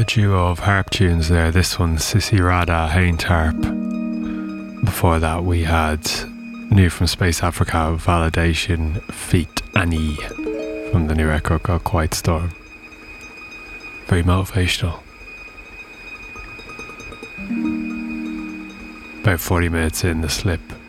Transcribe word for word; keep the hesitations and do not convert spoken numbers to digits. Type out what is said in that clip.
A duo of harp tunes there. This one, Sissy Rada, Haint Harp. Before that, we had new from Space Africa, Validation, Feet Annie, from the new record called Quiet Storm. Very motivational. About forty minutes in the slip.